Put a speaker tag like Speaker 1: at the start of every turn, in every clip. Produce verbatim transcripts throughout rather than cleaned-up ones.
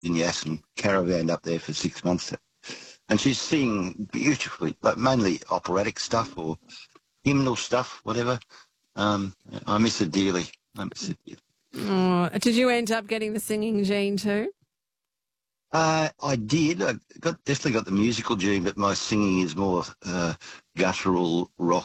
Speaker 1: Yass and caravanned up there for six months. And she's singing beautifully, but mainly operatic stuff or hymnal stuff, whatever. Um, I miss her dearly. I miss her dearly.
Speaker 2: Oh, did you end up getting the singing gene too?
Speaker 1: Uh, I did. I got definitely got the musical gene, but my singing is more uh, guttural rock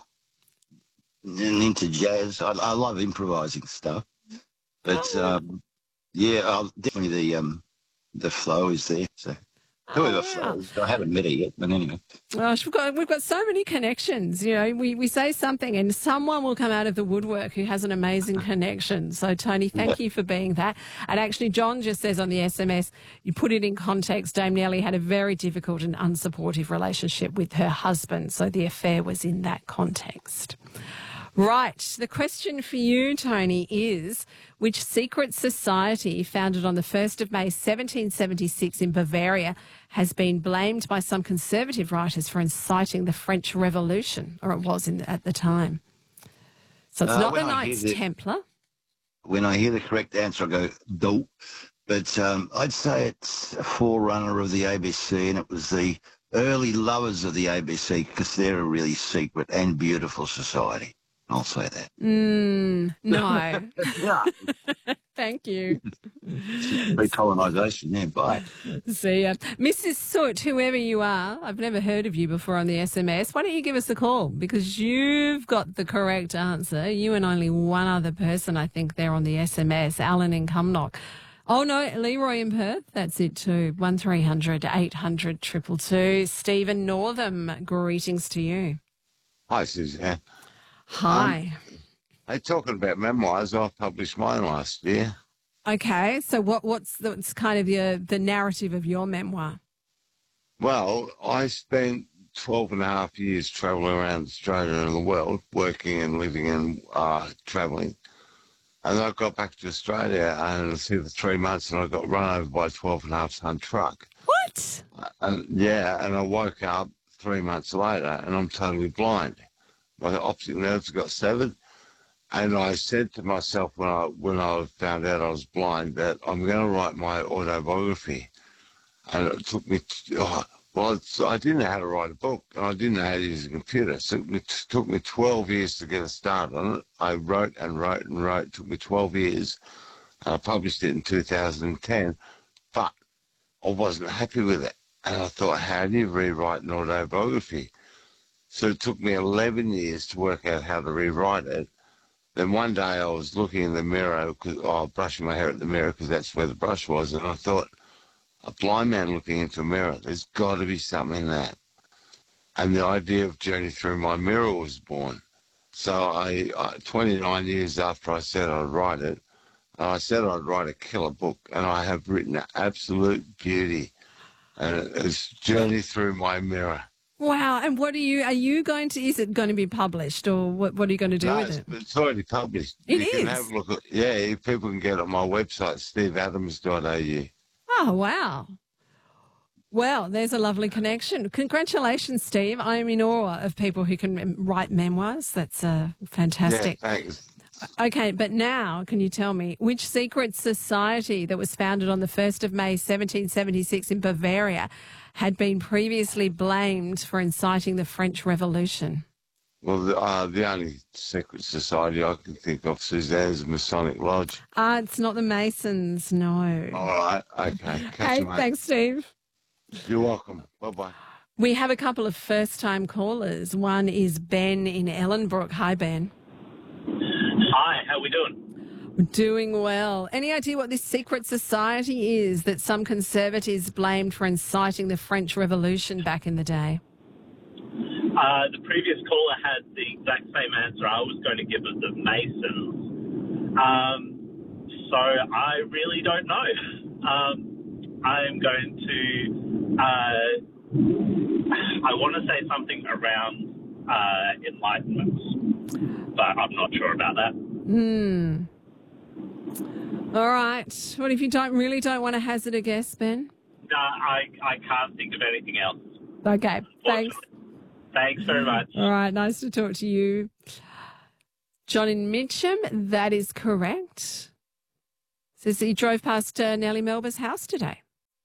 Speaker 1: and into jazz. I, I love improvising stuff, but
Speaker 2: Oh,
Speaker 1: um, yeah, I'll, definitely the um, the flow is there. So whoever
Speaker 2: oh, wow.
Speaker 1: flows, I haven't met her yet, but anyway.
Speaker 2: Gosh, we've got we've got so many connections. You know, we, we say something and someone will come out of the woodwork who has an amazing connection. So, Tony, thank you for being that. And actually, John just says on the S M S, you put it in context, Dame Nellie had a very difficult and unsupportive relationship with her husband. So the affair was in that context. Right. The question for you, Tony, is which secret society founded on the first of May seventeen seventy-six in Bavaria has been blamed by some conservative writers for inciting the French Revolution, or it was in, at the time? So it's
Speaker 1: Uh,
Speaker 2: not the
Speaker 1: when I hear
Speaker 2: Knights
Speaker 1: the-
Speaker 2: Templar.
Speaker 1: When I hear the correct answer, I go, dope. But um, I'd say it's a forerunner of the A B C, and it was the early lovers of the A B C because they're a really secret and beautiful society. I'll say that.
Speaker 2: Mm, no.
Speaker 1: Yeah.
Speaker 2: Thank you.
Speaker 1: Recolonisation, yeah, bye.
Speaker 2: See ya. Missus Soot, whoever you are, I've never heard of you before on the S M S. Why don't you give us a call? Because you've got the correct answer. You and only one other person, I think, there on the S M S, Alan in Cumnock. Oh, no, Leroy in Perth. That's it too. one three hundred eight hundred two two two. Stephen Northam, greetings to you.
Speaker 3: Hi, Suzanne.
Speaker 2: Hi.
Speaker 3: Um, hey, talking about memoirs, I published mine last year.
Speaker 2: Okay, so what, what's, the, what's kind of the, the narrative of your memoir?
Speaker 3: Well, I spent twelve and a half years travelling around Australia and the world, working and living and uh, travelling. And I got back to Australia and it was here for three months and I got run over by a twelve and a half ton truck.
Speaker 2: What?
Speaker 3: And yeah, and I woke up three months later and I'm totally blind. My optic nerves got severed. And I said to myself when I when I found out I was blind that I'm going to write my autobiography. And it took me, oh, well, it's, I didn't know how to write a book, and I didn't know how to use a computer. It took me, took me twelve years to get a start on it. I wrote and wrote and wrote. It took me twelve years. And I published it in two thousand ten, but I wasn't happy with it. And I thought, how do you rewrite an autobiography? So it took me eleven years to work out how to rewrite it. Then one day I was looking in the mirror, cause, oh, brushing my hair at the mirror because that's where the brush was, and I thought, a blind man looking into a mirror, there's got to be something in that. And the idea of Journey Through My Mirror was born. So I, I twenty-nine years after I said I'd write it, I said I'd write a killer book, and I have written absolute beauty. And it's Journey Through My Mirror.
Speaker 2: Wow. And what are you, are you going to, is it going to be published or what, what are you going to do
Speaker 3: No,
Speaker 2: with
Speaker 3: it's,
Speaker 2: it?
Speaker 3: it's already published.
Speaker 2: It
Speaker 3: you
Speaker 2: is?
Speaker 3: Can have a look at, yeah, people can get it on my website, steve adams dot a u.
Speaker 2: Oh, wow. Well, there's a lovely connection. Congratulations, Steve. I am in awe of people who can mem- write memoirs. That's uh, fantastic.
Speaker 3: Yeah, thanks.
Speaker 2: Okay, but now can you tell me which secret society that was founded on the first of May seventeen seventy-six in Bavaria had been previously blamed for inciting the French Revolution?
Speaker 3: Well, the, uh, the only secret society I can think of, Suzanne, is Masonic Lodge.
Speaker 2: Ah, it's not the Masons, no.
Speaker 3: All right, okay. Catch
Speaker 2: Hey,
Speaker 3: you, mate.
Speaker 2: thanks, Steve.
Speaker 3: You're welcome. Bye-bye.
Speaker 2: We have a couple of first-time callers. One is Ben in Ellenbrook. Hi, Ben.
Speaker 4: Hi, how we doing?
Speaker 2: We're doing well. Any idea what this secret society is that some conservatives blamed for inciting the French Revolution back in the day?
Speaker 4: Uh, the previous caller had the exact same answer. I was going to give it the Masons. Um, so I really don't know. Um, I'm going to, uh, I want to say something around uh, Enlightenment, but I'm not sure about that.
Speaker 2: Hmm. All right. What if you don't really don't want to hazard a guess, Ben?
Speaker 4: No, I, I can't think of anything else.
Speaker 2: Okay. Thanks.
Speaker 4: Thanks very much.
Speaker 2: All right. Nice to talk to you. John in Mitcham, that is correct. Says he drove past uh, Nellie Melba's house today.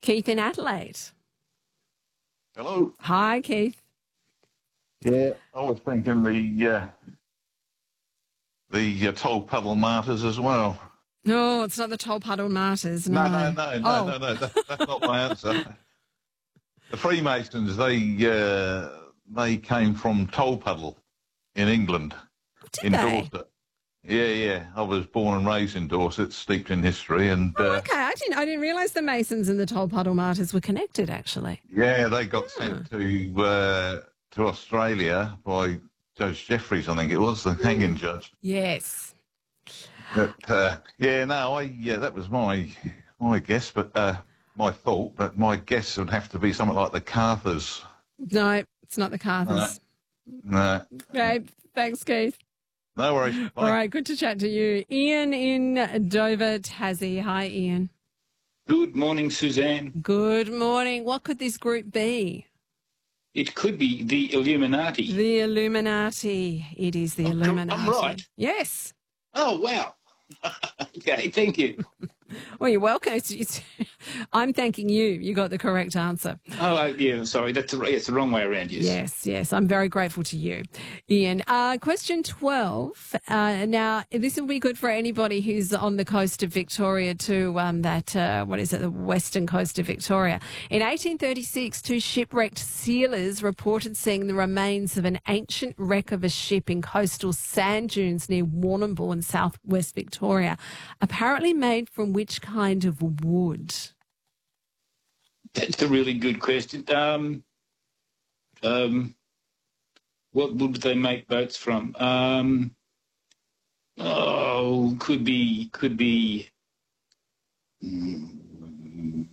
Speaker 2: Keith in Adelaide.
Speaker 5: Hello.
Speaker 2: Hi, Keith.
Speaker 5: Yeah, I was thinking the uh, the uh, Toll Puddle Martyrs as well.
Speaker 2: No, it's not the Toll Puddle Martyrs. No,
Speaker 5: No, no, no, no,
Speaker 2: oh.
Speaker 5: no, no. That, that's not my answer. The Freemasons, they uh, they came from Toll Puddle in England,
Speaker 2: Did
Speaker 5: in
Speaker 2: they?
Speaker 5: Dorset. Yeah, yeah. I was born and raised in Dorset, steeped in history, and
Speaker 2: Oh,
Speaker 5: uh,
Speaker 2: okay. I didn't. I didn't realise the Masons and the Toll Puddle Martyrs were connected. Actually.
Speaker 5: yeah, they got sent to uh, to Australia by Judge Jeffreys, I think it was, the hanging judge.
Speaker 2: Yes.
Speaker 5: But uh, yeah, no, I yeah, that was my my guess, but uh, my thought. But my guess would have to be something like the Carthers.
Speaker 2: No, it's not the Carthers.
Speaker 5: No,
Speaker 2: Okay. Thanks, Keith.
Speaker 5: no worries. Bye.
Speaker 2: All right. Good to chat to you, Ian in Dover, Tassie. Hi, Ian.
Speaker 6: Good morning, Suzanne.
Speaker 2: Good morning. What could this group be?
Speaker 6: It could be the Illuminati.
Speaker 2: The Illuminati. It is the
Speaker 6: I'm- I'm
Speaker 2: Illuminati.
Speaker 6: right.
Speaker 2: Yes.
Speaker 6: Oh, wow. Okay, thank you.
Speaker 2: Well, you're welcome. It's, it's, I'm thanking you. You got the correct answer.
Speaker 6: Oh, uh, yeah, sorry, that's the, it's the wrong way around, yes.
Speaker 2: Yes, yes. I'm very grateful to you, Ian. Uh, question twelve. Uh, now, this will be good for anybody who's on the coast of Victoria too, um, that, uh, what is it, the western coast of Victoria. In eighteen thirty-six, two shipwrecked sealers reported seeing the remains of an ancient wreck of a ship in coastal sand dunes near Warrnambool in southwest Victoria, apparently made from which kind of wood?
Speaker 6: That's a really good question. Um, um, what would they make boats from? Um, oh, could be, could be. Mm,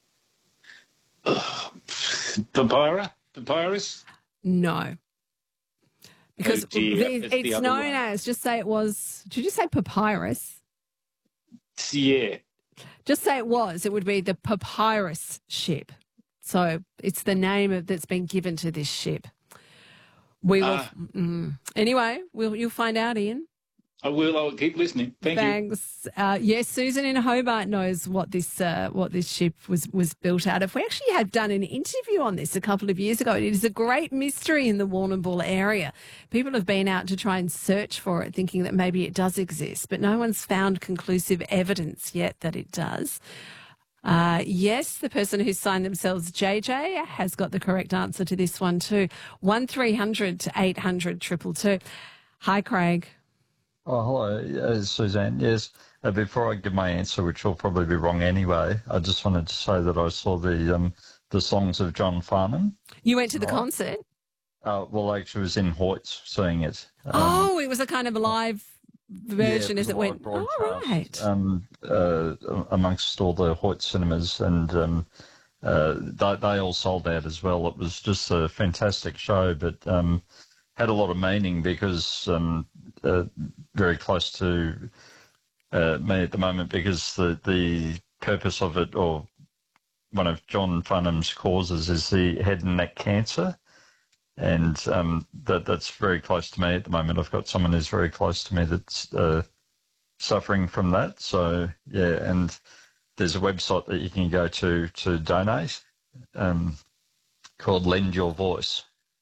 Speaker 6: uh, papyrus? Papyrus?
Speaker 2: No. Because
Speaker 6: Oh, dear,
Speaker 2: the-
Speaker 6: that's the
Speaker 2: it's
Speaker 6: other
Speaker 2: known
Speaker 6: one.
Speaker 2: as, just say it was, did you say papyrus?
Speaker 6: Yeah.
Speaker 2: Just say it was, it would be the papyrus ship. So it's the name of, that's been given to this ship. We will,
Speaker 6: Ah.
Speaker 2: mm. Anyway, we'll, you'll find out, Ian.
Speaker 6: I will. I'll keep listening. Thank you.
Speaker 2: Thanks. Uh, yes, Susan in Hobart knows what this uh, what this ship was was built out of. We actually had done an interview on this a couple of years ago. It is a great mystery in the Warrnambool area. People have been out to try and search for it, thinking that maybe it does exist, but no one's found conclusive evidence yet that it does. Uh, yes, the person who signed themselves J J has got the correct answer to this one too. One three hundred to eight hundred triple two. Hi, Craig.
Speaker 7: Oh, hello, uh, Suzanne. Yes, uh, before I give my answer, which will probably be wrong anyway, I just wanted to say that I saw the um, the songs of John Farnham.
Speaker 2: You went to the
Speaker 7: Right.
Speaker 2: concert?
Speaker 7: Uh, well, I actually was in Hoyts seeing it. Um,
Speaker 2: Oh, it was a kind of live version
Speaker 7: yeah,
Speaker 2: as
Speaker 7: was
Speaker 2: it
Speaker 7: a
Speaker 2: went.
Speaker 7: live
Speaker 2: Oh,
Speaker 7: broadcast,
Speaker 2: right.
Speaker 7: Um, uh, amongst all the Hoyt cinemas, and um, uh, they, they all sold out as well. It was just a fantastic show, but um, had a lot of meaning because um, uh, very close to uh, me at the moment, because the the purpose of it, or one of John Farnham's causes, is the head and neck cancer. And um, that that's very close to me at the moment. I've got someone who's very close to me that's uh, suffering from that. So, yeah, and there's a website that you can go to to donate um, called Lend Your Voice.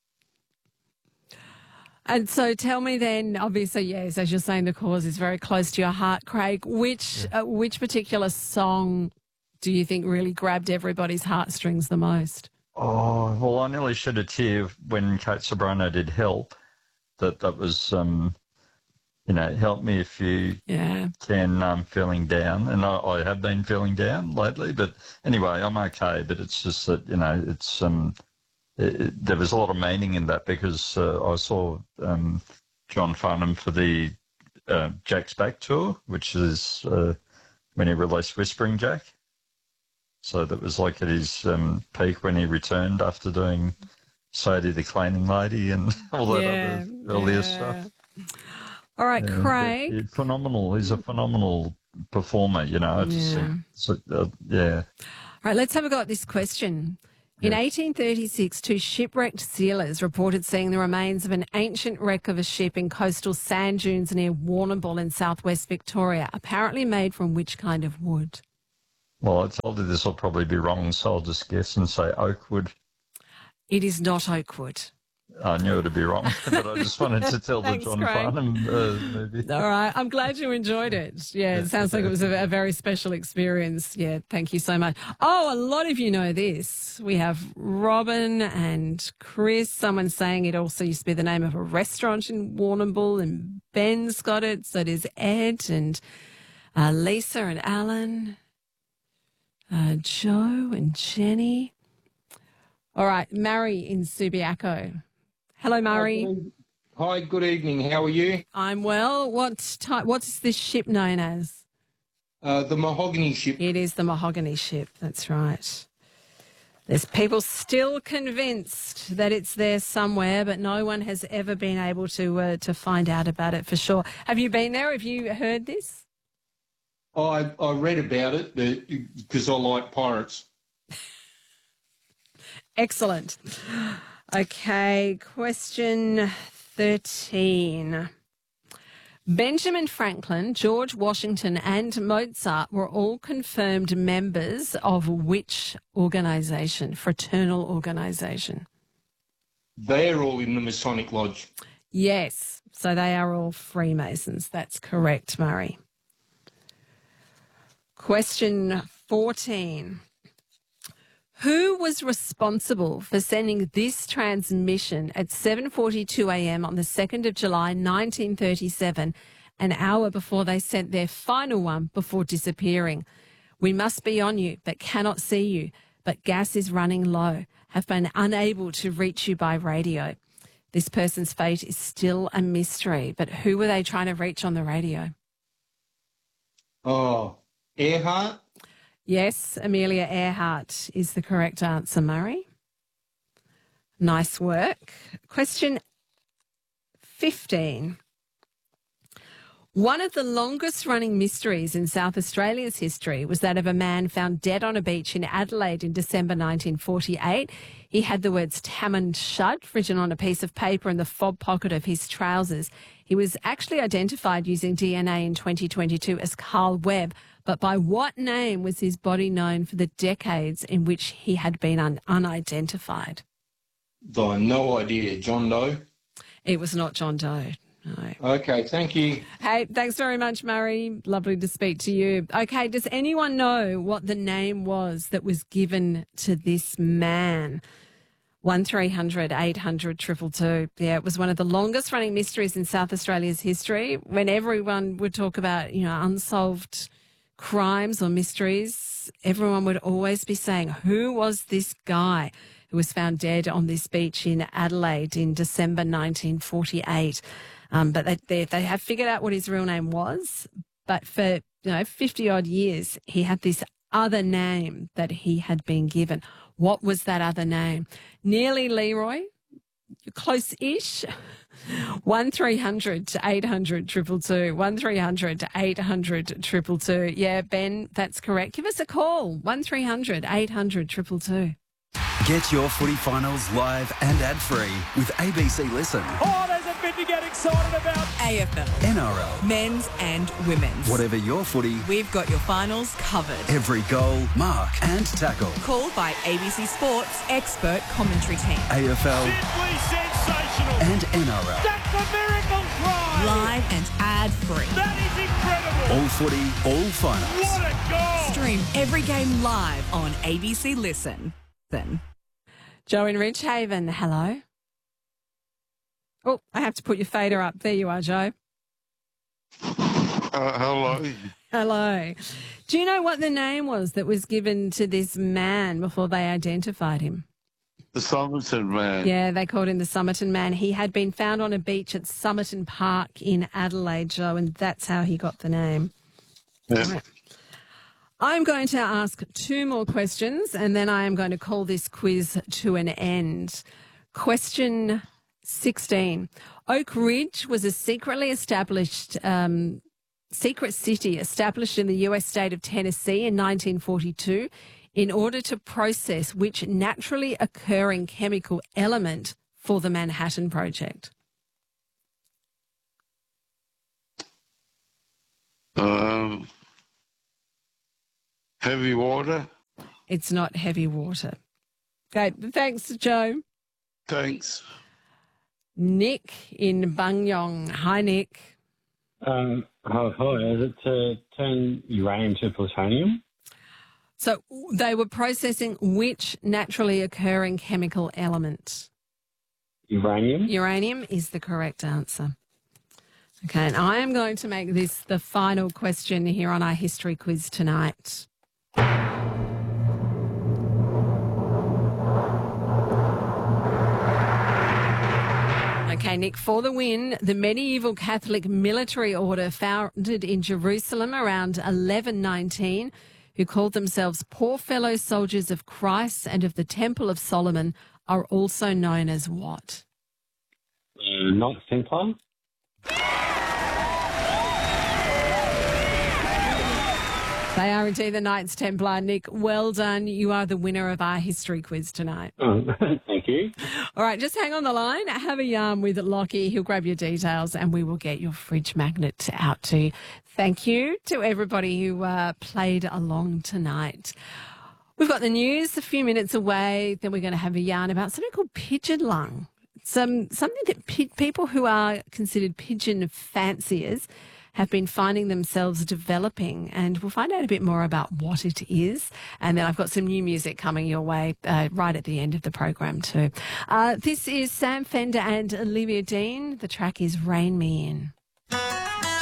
Speaker 2: And so tell me then, obviously, yes, as you're saying, the cause is very close to your heart, Craig. Which uh, which particular song do you think really grabbed everybody's heartstrings the most?
Speaker 7: Oh, well, I nearly shed a tear when Kate Sobrano did Help. That that was, um, you know, help me if you
Speaker 2: Yeah.
Speaker 7: can, I'm feeling down. And I, I have been feeling down lately. But anyway, I'm okay. But it's just that, you know, it's um, it, it, there was a lot of meaning in that, because uh, I saw um, John Farnham for the uh, Jack's Back tour, which is uh, when he released Whispering Jack. So that was like at his um, peak when he returned after doing Sadie the Cleaning Lady and all that
Speaker 2: Yeah,
Speaker 7: other earlier
Speaker 2: yeah.
Speaker 7: stuff.
Speaker 2: All right,
Speaker 7: Yeah,
Speaker 2: Craig.
Speaker 7: but, yeah, phenomenal. He's a phenomenal performer, you know. I just
Speaker 2: Yeah.
Speaker 7: think, so, uh, yeah.
Speaker 2: All right, let's have a go at this question. In eighteen thirty-six, two shipwrecked sealers reported seeing the remains of an ancient wreck of a ship in coastal sand dunes near Warrnambool in southwest Victoria, apparently made from which kind of wood?
Speaker 7: Well, I told you this will probably be wrong, so I'll just guess and say Oakwood.
Speaker 2: It is not Oakwood.
Speaker 7: I knew it'd be wrong, but I just wanted to tell the
Speaker 2: Thanks,
Speaker 7: John
Speaker 2: Craig.
Speaker 7: Farnham uh, movie.
Speaker 2: All right. I'm glad you enjoyed it. Yeah, it sounds like it was a, a very special experience. Yeah, thank you so much. Oh, a lot of you know this. We have Robin and Chris. Someone saying it also used to be the name of a restaurant in Warrnambool, and Ben's got it. So there's Ed and uh, Lisa and Alan, uh, Joe and Jenny. All right, Murray in Subiaco. Hello, Murray.
Speaker 8: Hi, good evening. How are you?
Speaker 2: I'm well. What type? What is this ship known as?
Speaker 8: Uh, the Mahogany Ship.
Speaker 2: It is the Mahogany Ship. That's right. There's people still convinced that it's there somewhere, but no one has ever been able to uh, to find out about it for sure. Have you been there? Have you heard this?
Speaker 8: I I read about it because I like pirates.
Speaker 2: Excellent. Okay, question thirteen. Benjamin Franklin, George Washington and Mozart were all confirmed members of which organisation, fraternal organisation?
Speaker 8: They're all in the Masonic Lodge.
Speaker 2: Yes, so they are all Freemasons. That's correct, Murray. Question fourteen. Who was responsible for sending this transmission at seven forty-two a m on the second of July nineteen thirty-seven, an hour before they sent their final one before disappearing? We must be on you, but cannot see you, but gas is running low, have been unable to reach you by radio. This person's fate is still a mystery, but who were they trying to reach on the radio?
Speaker 8: Oh, Earhart?
Speaker 2: Yes, Amelia Earhart is the correct answer, Murray. Nice work. Question fifteen. One of the longest running mysteries in South Australia's history was that of a man found dead on a beach in Adelaide in December nineteen forty-eight. He had the words Tammand Shud written on a piece of paper in the fob pocket of his trousers. He was actually identified using D N A in twenty twenty-two as Carl Webb, but by what name was his body known for the decades in which he had been un- unidentified?
Speaker 8: I no idea. John Doe?
Speaker 2: It was not John Doe. No.
Speaker 8: Okay, thank you.
Speaker 2: Hey, thanks very much, Murray. Lovely to speak to you. Okay, does anyone know what the name was that was given to this man? one three hundred eight hundred two two two. Yeah, it was one of the longest running mysteries in South Australia's history. When everyone would talk about, you know, unsolved crimes or mysteries, everyone would always be saying, who was this guy who was found dead on this beach in Adelaide in December nineteen forty-eight? Um, but they, they they have figured out what his real name was. But for, you know, fifty odd years, he had this other name that he had been given. What was that other name? Nearly Leroy, close-ish. one three hundred eight hundred two two two. one three hundred eight hundred two two two. Yeah, Ben, that's correct. Give us a call. one three hundred eight hundred two two two.
Speaker 9: Get your footy finals live and ad-free with A B C Listen.
Speaker 10: Oh, there's a bit to get excited about. A F L,
Speaker 9: N R L,
Speaker 10: men's and women's.
Speaker 9: Whatever your footy,
Speaker 10: We've got your finals covered.
Speaker 9: every goal, mark and tackle.
Speaker 10: Called by A B C Sports expert commentary team.
Speaker 9: A F L
Speaker 10: Simply sensational.
Speaker 9: and N R L.
Speaker 10: That's a miracle try. Live and ad-free. That is incredible.
Speaker 9: All footy, all finals.
Speaker 10: What a goal. Stream every game live on A B C Listen. Then.
Speaker 2: Joe in Ridgehaven, hello. Oh, I have to put your fader up. There you are, Joe.
Speaker 3: Uh, hello.
Speaker 2: Hello. Do you know what the name was that was given to this man before they identified him?
Speaker 3: The Somerton man.
Speaker 2: Yeah, they called him the Somerton Man. He had been found on a beach at Somerton Park in Adelaide, Joe, and that's how he got the name.
Speaker 3: Yeah.
Speaker 2: Right. I'm going to ask two more questions and then I am going to call this quiz to an end. Question sixteen. Oak Ridge was a secretly established, um, secret city established in the U S state of Tennessee in nineteen forty-two in order to process which naturally occurring chemical element for the Manhattan Project?
Speaker 3: Um... Heavy water?
Speaker 2: It's not heavy water. Okay, thanks, Joe.
Speaker 3: Thanks.
Speaker 2: Nick in Bungyong. Hi, Nick.
Speaker 11: Um, hi, hi. Is it to turn uranium to plutonium?
Speaker 2: So they were processing which naturally occurring chemical element?
Speaker 11: Uranium.
Speaker 2: Uranium is the correct answer. Okay, and I am going to make this the final question here on our history quiz tonight. Okay, Nick, for the win, the medieval Catholic military order founded in Jerusalem around eleven nineteen, who called themselves Poor Fellow Soldiers of Christ and of the Temple of Solomon, are also known as what?
Speaker 11: Uh, not Templar.
Speaker 2: They are indeed the Knights Templar. Nick, well done. You are the winner of our history quiz tonight.
Speaker 11: Oh, thank you.
Speaker 2: All right, just hang on the line. Have a yarn with Lockie. He'll grab your details and we will get your fridge magnet out to you. Thank you to everybody who uh, played along tonight. We've got the news a few minutes away. Then we're going to have a yarn about something called pigeon lung. Some, something that pi- people who are considered pigeon fanciers have been finding themselves developing, and we'll find out a bit more about what it is. And then I've got some new music coming your way uh, right at the end of the program too. Uh, this is Sam Fender and Olivia Dean. The track is Rain Me In.